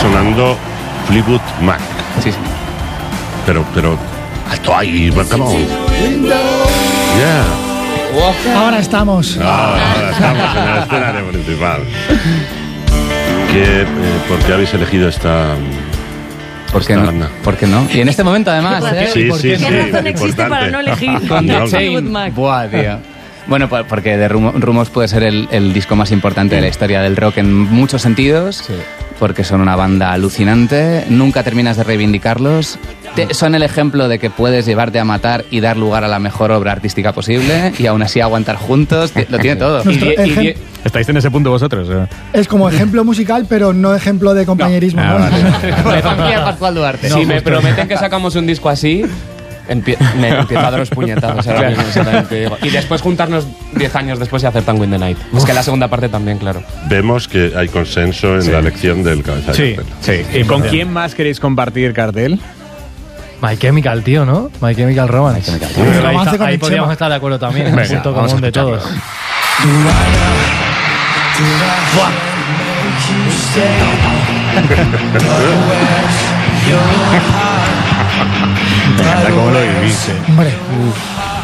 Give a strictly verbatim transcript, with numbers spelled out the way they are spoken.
sonando Fleetwood Mac. Sí, sí. Pero, pero, alto ahí, come on. Yeah. Ahora estamos. Ah, ahora estamos en el escenario principal. ¿Qué, eh, ¿Por qué habéis elegido esta, ¿Por qué esta no? banda? ¿Por qué no? Y en este momento además, ¿eh? Sí, ¿Por sí, qué? sí. ¿Qué razón existe importante. para no elegir Con The Bronco. Chain. Fleetwood Mac? Buah, tío. Bueno, por- porque The Rumo- Rumors puede ser el, el disco más importante de la historia del rock en muchos sentidos, Sí. porque son una banda alucinante, nunca terminas de reivindicarlos, te- son el ejemplo de que puedes llevarte a matar y dar lugar a la mejor obra artística posible y aún así aguantar juntos, ti- lo tiene todo. Nuestro Y die- y ejem- die- ¿Estáis en ese punto vosotros? eh? Es como ejemplo musical, pero no ejemplo de compañerismo. Ah, ¿no? vale. De familia Pascual Duarte. Si me prometen que sacamos un disco así, empie- me empiezo a dar los puñetazos ahora mismo, exactamente, digo. Y después juntarnos diez años después y hacer Tango in the Night. Es que la segunda parte también, claro. Vemos que hay consenso en la elección del cabeza de Sí, cartel. sí. ¿Y con quién más queréis compartir cartel? My Chemical, tío, ¿no? My Chemical Romance. Romance Ahí, está- con ahí el podríamos Chema. estar de acuerdo también. Es un Venga, punto vamos común a de todos. ¿Cómo lo vivís? eh? Hombre,